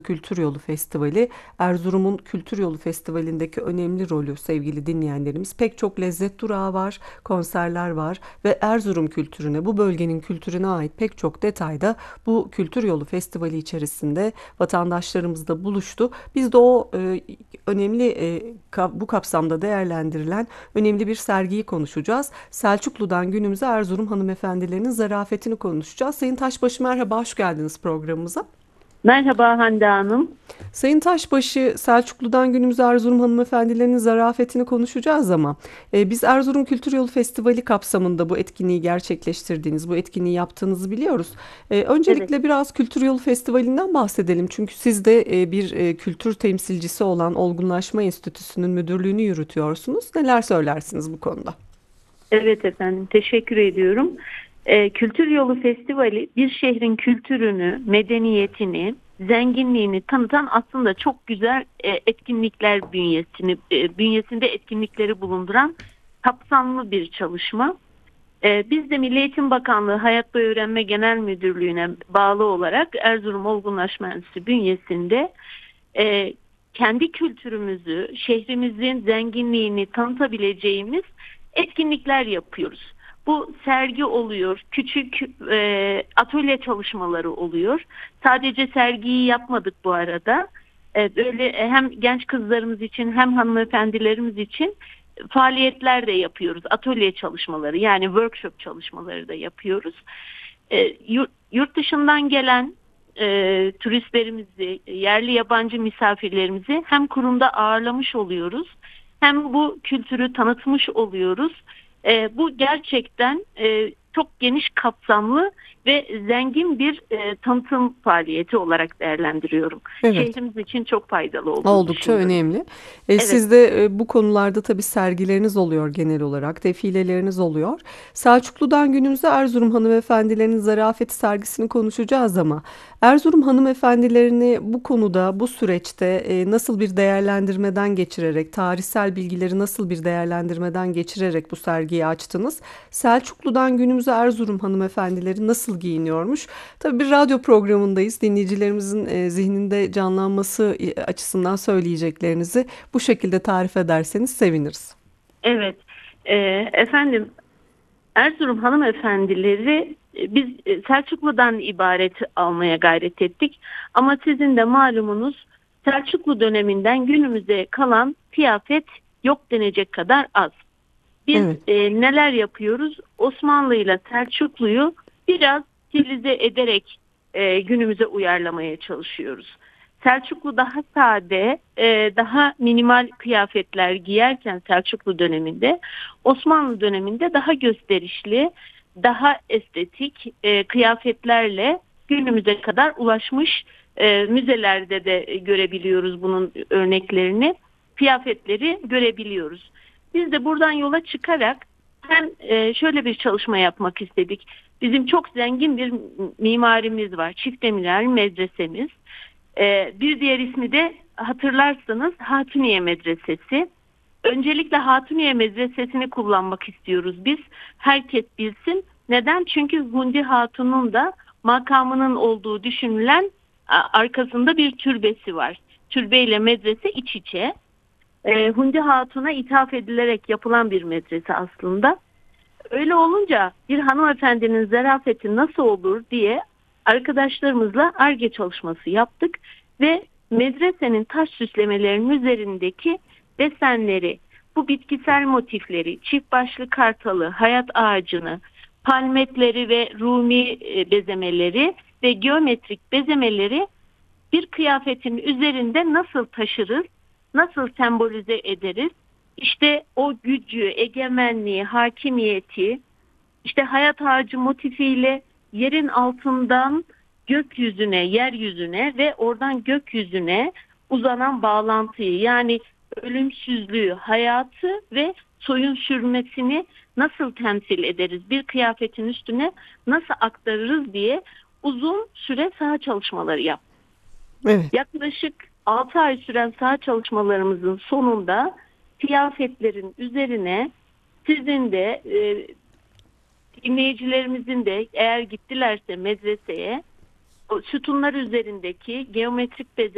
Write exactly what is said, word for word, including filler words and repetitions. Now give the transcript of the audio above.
Kültür Yolu Festivali, Erzurum'un Kültür Yolu Festivali'ndeki önemli rolü sevgili dinleyenlerimiz. Pek çok lezzet durağı var, konserler var ve Erzurum kültürüne, bu bölgenin kültürüne ait pek çok detayda bu Kültür Yolu Festivali içerisinde vatandaşlarımızla buluştu. Biz de o e, önemli e, ka- bu kapsamda değerlendirilen önemli bir sergiyi konuşacağız. Selçuklu'dan günümüze Erzurum hanımefendilerinin zarafetini konuşacağız. Sayın Taşbaşı, merhaba, hoş geldiniz programımıza. Merhaba Hande Hanım. Sayın Taşbaşı, Selçuklu'dan günümüze Erzurum hanımefendilerinin zarafetini konuşacağız ama e, biz Erzurum Kültür Yolu Festivali kapsamında bu etkinliği gerçekleştirdiğiniz, bu etkinliği yaptığınızı biliyoruz. E, Evet, öncelikle biraz Kültür Yolu Festivali'nden bahsedelim. Çünkü siz de e, bir e, kültür temsilcisi olan Olgunlaşma Enstitüsü'nün müdürlüğünü yürütüyorsunuz. Neler söylersiniz bu konuda? evet efendim. Teşekkür ediyorum. Ee, Kültür Yolu Festivali bir şehrin kültürünü, medeniyetini, zenginliğini tanıtan aslında çok güzel e, etkinlikler bünyesini, e, bünyesinde etkinlikleri bulunduran kapsamlı bir çalışma. Ee, biz de Milli Eğitim Bakanlığı Hayat Boyu Öğrenme Genel Müdürlüğü'ne bağlı olarak Erzurum Olgunlaşma Enstitüsü bünyesinde e, kendi kültürümüzü, şehrimizin zenginliğini tanıtabileceğimiz etkinlikler yapıyoruz. Bu sergi oluyor, küçük e, atölye çalışmaları oluyor. Sadece sergiyi yapmadık bu arada. E, böyle hem genç kızlarımız için hem hanımefendilerimiz için faaliyetler de yapıyoruz. Atölye çalışmaları yani workshop çalışmaları da yapıyoruz. E, yurt, yurt dışından gelen e, turistlerimizi, yerli yabancı misafirlerimizi hem kurumda ağırlamış oluyoruz, hem bu kültürü tanıtmış oluyoruz. E, bu gerçekten e, çok geniş kapsamlı ve zengin bir e, tanıtım faaliyeti olarak değerlendiriyorum. Evet. Şehrimiz için çok faydalı olduğunu Oldukça düşünüyorum. önemli. E, Evet. sizde e, bu konularda tabii sergileriniz oluyor genel olarak, defileleriniz oluyor. Selçuklu'dan günümüze Erzurum hanımefendilerinin zarafeti sergisini konuşacağız ama Erzurum hanımefendilerini bu konuda, bu süreçte e, nasıl bir değerlendirmeden geçirerek, tarihsel bilgileri nasıl bir değerlendirmeden geçirerek bu sergiyi açtınız? Selçuklu'dan günümüze Erzurum hanımefendileri nasıl giyiniyormuş? Tabii bir radyo programındayız. Dinleyicilerimizin e, zihninde canlanması e, açısından söyleyeceklerinizi bu şekilde tarif ederseniz seviniriz. Evet, e, efendim Erzurum hanımefendileri e, biz e, Selçuklu'dan ibaret almaya gayret ettik. Ama sizin de malumunuz Selçuklu döneminden günümüze kalan kıyafet yok denecek kadar az. Biz Evet, e, neler yapıyoruz? Osmanlı ile Selçuklu'yu biraz stilize ederek e, günümüze uyarlamaya çalışıyoruz. Selçuklu daha sade, e, daha minimal kıyafetler giyerken Selçuklu döneminde, Osmanlı döneminde daha gösterişli, daha estetik e, kıyafetlerle günümüze kadar ulaşmış. E, müzelerde de görebiliyoruz bunun örneklerini, kıyafetleri görebiliyoruz. Biz de buradan yola çıkarak hem e, şöyle bir çalışma yapmak istedik. Bizim çok zengin bir mimarimiz var. Çifteminareli medresemiz. E, bir diğer ismi de hatırlarsınız Hatuniye Medresesi. Öncelikle Hatuniye Medresesi'ni kullanmak istiyoruz biz. Herkes bilsin. Neden? Çünkü Hundi Hatun'un da makamının olduğu düşünülen a, arkasında bir türbesi var. Türbeyle medrese iç içe. E, Hundi Hatun'a ithaf edilerek yapılan bir medrese aslında. Öyle olunca bir hanımefendinin zarafeti nasıl olur diye arkadaşlarımızla Ar-Ge çalışması yaptık ve medresenin taş süslemelerinin üzerindeki desenleri, bu bitkisel motifleri, çift başlı kartalı, hayat ağacını, palmetleri ve Rumi e, bezemeleri ve geometrik bezemeleri bir kıyafetin üzerinde nasıl taşırız, nasıl sembolize ederiz? İşte o gücü, egemenliği, hakimiyeti, işte hayat ağacı motifiyle yerin altından gökyüzüne, yeryüzüne ve oradan gökyüzüne uzanan bağlantıyı, yani ölümsüzlüğü, hayatı ve soyun sürmesini nasıl temsil ederiz? Bir kıyafetin üstüne nasıl aktarırız diye uzun süre saha çalışmaları yaptık. evet. Yaklaşık altı ay süren saha çalışmalarımızın sonunda kıyafetlerin üzerine sizin de e, dinleyicilerimizin de eğer gittilerse medreseye o sütunlar üzerindeki geometrik beze